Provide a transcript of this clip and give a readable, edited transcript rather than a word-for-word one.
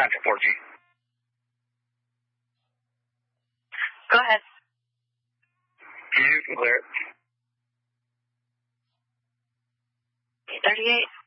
Traffic 4G. Go ahead. You can clear it. 38.